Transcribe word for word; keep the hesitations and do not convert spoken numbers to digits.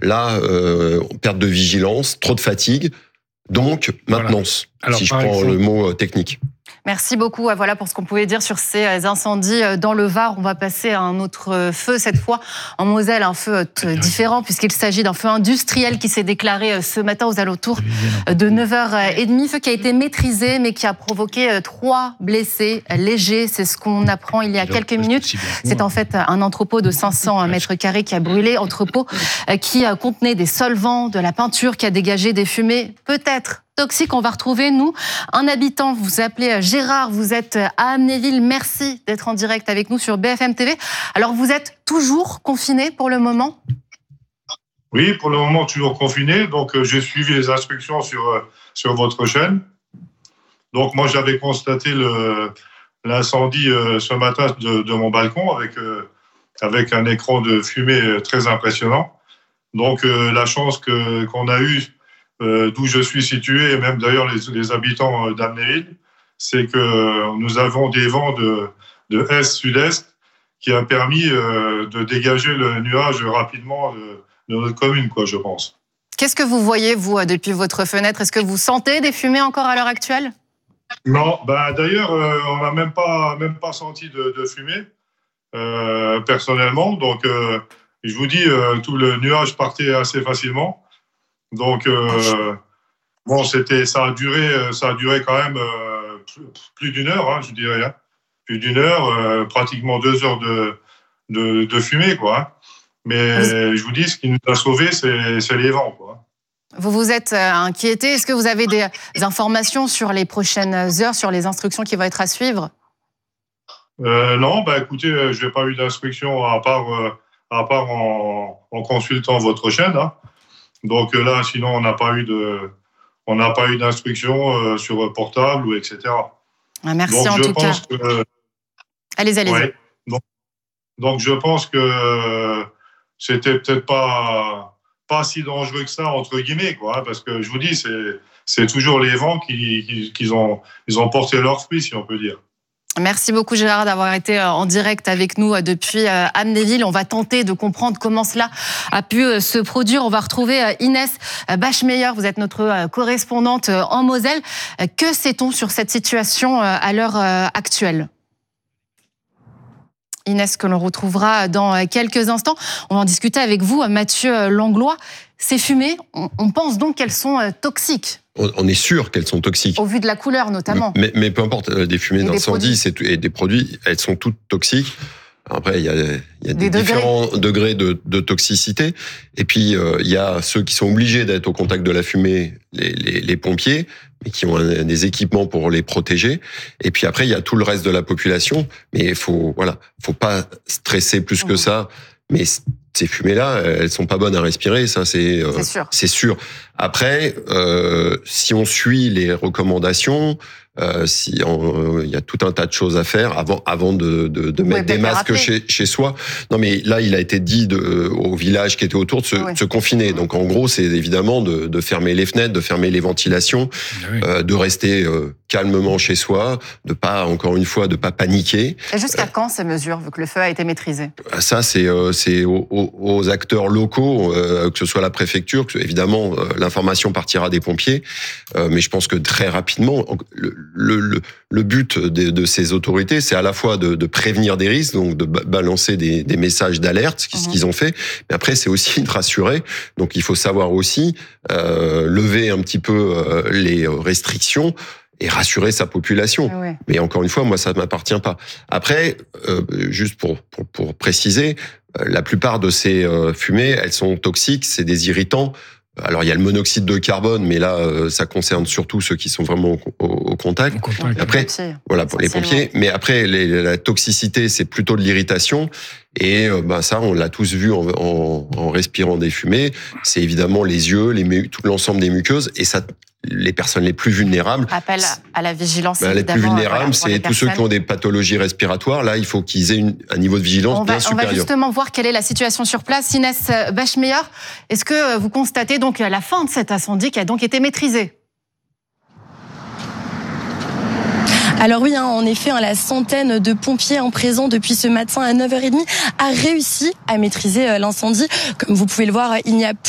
là, euh, perte de vigilance, trop de fatigue, donc maintenance, voilà. Alors, si je prends exemple... le mot technique. Merci beaucoup. Voilà pour ce qu'on pouvait dire sur ces incendies dans le Var. On va passer à un autre feu, cette fois en Moselle, un feu différent puisqu'il s'agit d'un feu industriel qui s'est déclaré ce matin aux alentours de neuf heures trente. Feu qui a été maîtrisé mais qui a provoqué trois blessés légers. C'est ce qu'on apprend il y a quelques minutes. C'est en fait un entrepôt de cinq cents mètres carrés qui a brûlé. Entrepôt qui contenait des solvants, de la peinture, qui a dégagé des fumées peut-être toxique. On va retrouver, nous, un habitant. Vous vous appelez Gérard, vous êtes à Amnéville. Merci d'être en direct avec nous sur B F M T V. Alors, vous êtes toujours confiné pour le moment ? Oui, pour le moment, toujours confiné. Donc, euh, j'ai suivi les instructions sur, euh, sur votre chaîne. Donc, moi, j'avais constaté le, l'incendie euh, ce matin de, de mon balcon avec, euh, avec un écran de fumée très impressionnant. Donc, euh, la chance que, qu'on a eue, Euh, d'où je suis situé, et même d'ailleurs les, les habitants d'Amnéville, c'est que nous avons des vents de, de est-sud-est qui a permis euh, de dégager le nuage rapidement de, de notre commune, quoi, je pense. Qu'est-ce que vous voyez, vous, depuis votre fenêtre ? Est-ce que vous sentez des fumées encore à l'heure actuelle ? Non, bah, d'ailleurs, euh, on n'a même pas, même pas senti de, de fumée, euh, personnellement. Donc, euh, je vous dis, euh, tout le nuage partait assez facilement. Donc, euh, bon, c'était, ça a duré, ça a duré quand même euh, plus, plus d'une heure, hein, je dirais. Hein. Plus d'une heure, euh, pratiquement deux heures de, de, de fumée, quoi. Mais oui. Je vous dis, ce qui nous a sauvés, c'est, c'est les vents, quoi. Vous vous êtes inquiété. Est-ce que vous avez des informations sur les prochaines heures, sur les instructions qui vont être à suivre ? euh, Non, bah, écoutez, je n'ai pas eu d'instructions à part, à part en, en consultant votre chaîne, hein. Donc là, sinon, on n'a pas eu de, on n'a pas eu d'instruction euh, sur portable ou et cetera. Ah, merci donc, en je tout pense cas. Que, allez, allez. Ouais, donc, donc, je pense que euh, c'était peut-être pas, pas si dangereux que ça entre guillemets, quoi, hein, parce que je vous dis, c'est, c'est toujours les vents qui, qui, qui ont, ils ont porté leurs fruits, si on peut dire. Merci beaucoup Gérard d'avoir été en direct avec nous depuis Amnéville. On va tenter de comprendre comment cela a pu se produire. On va retrouver Inès Bachmeyer, vous êtes notre correspondante en Moselle. Que sait-on sur cette situation à l'heure actuelle ? Inès, que l'on retrouvera dans quelques instants. On va en discuter avec vous, Mathieu Langlois. Ces fumées, on pense donc qu'elles sont toxiques. On est sûr qu'elles sont toxiques. Au vu de la couleur, notamment. Mais, mais peu importe, des fumées d'incendie c'est, et des produits, elles sont toutes toxiques. Après, il y a, il y a des, des différents degrés, degrés de, de toxicité. Et puis, euh, il y a ceux qui sont obligés d'être au contact de la fumée, les, les, les pompiers, mais qui ont un, des équipements pour les protéger. Et puis après, il y a tout le reste de la population. Mais il faut, voilà, faut pas stresser plus mmh. que ça. Mais ces fumées-là, elles sont pas bonnes à respirer, ça c'est euh, c'est sûr. C'est sûr. Après, euh, si on suit les recommandations, euh, si il euh, y a tout un tas de choses à faire avant avant de de, de mettre des masques chez chez soi. Non mais là, il a été dit de, au village qui était autour de se, oui. de se confiner. Donc en gros, c'est évidemment de, de fermer les fenêtres, de fermer les ventilations, oui. euh, de rester euh, calmement chez soi, de pas encore une fois de pas paniquer. Et jusqu'à euh, quand ces mesures, vu que le feu a été maîtrisé ? Ça c'est euh, c'est aux, aux acteurs locaux, euh, que ce soit la préfecture, que évidemment euh, l'information partira des pompiers, euh, mais je pense que très rapidement le le, le, le but de, de ces autorités, c'est à la fois de, de prévenir des risques, donc de balancer des, des messages d'alerte, ce mmh. qu'ils ont fait, mais après c'est aussi de rassurer. Donc il faut savoir aussi euh, lever un petit peu euh, les restrictions et rassurer sa population. Oui. Mais encore une fois, moi, ça ne m'appartient pas. Après, euh, juste pour, pour, pour préciser, euh, la plupart de ces euh, fumées, elles sont toxiques, c'est des irritants. Alors, il y a le monoxyde de carbone, mais là, euh, ça concerne surtout ceux qui sont vraiment au, au, au contact. Au contact. Après, voilà, pour les pompiers. Mais après, les, la toxicité, c'est plutôt de l'irritation. Et euh, ben ça, on l'a tous vu en, en, en respirant des fumées. C'est évidemment les yeux, les, tout l'ensemble des muqueuses. Et ça, les personnes les plus vulnérables. Appel à la vigilance, ben, évidemment. Les plus vulnérables, voilà, c'est tous ceux qui ont des pathologies respiratoires. Là, il faut qu'ils aient une, un niveau de vigilance on va, bien supérieur. On va justement voir quelle est la situation sur place. Inès Bachmeyer, est-ce que vous constatez donc la fin de cet incendie qui a donc été maîtrisé ? Alors oui, hein, en effet, hein, la centaine de pompiers en présent depuis ce matin à neuf heures trente a réussi à maîtriser l'incendie. Comme vous pouvez le voir, il n'y a